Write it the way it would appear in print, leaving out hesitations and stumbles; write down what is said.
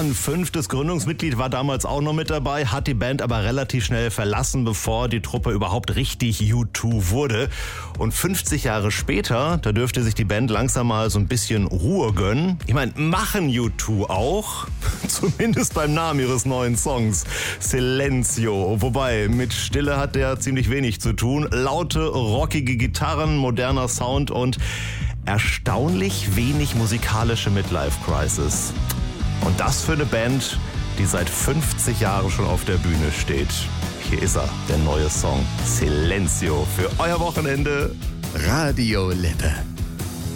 ein 5. Gründungsmitglied war damals auch noch mit dabei, hat die Band aber relativ schnell verlassen, bevor die Truppe überhaupt richtig U2 wurde. Und 50 Jahre später, da dürfte sich die Band langsam mal so ein bisschen Ruhe gönnen. Ich meine, machen U2 auch, zumindest beim Namen ihres neuen Songs, Silenzio. Wobei, mit Stille hat der ziemlich wenig zu tun. Laute, rockige Gitarren, moderner Sound und erstaunlich wenig musikalische Midlife-Crisis. Und das für eine Band, die seit 50 Jahren schon auf der Bühne steht. Hier ist er, der neue Song Silenzio für euer Wochenende. Radio Lippe.